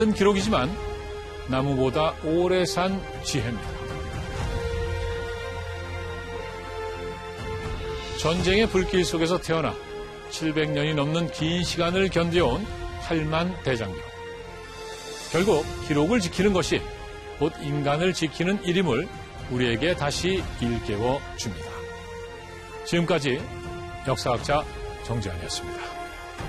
기록이지만 나무보다 오래 산 지혜입니다. 전쟁의 불길 속에서 태어나 700년이 넘는 긴 시간을 견뎌온 할만 대장경. 결국 기록을 지키는 것이 곧 인간을 지키는 일임을 우리에게 다시 일깨워 줍니다. 지금까지 역사학자 정재환이었습니다.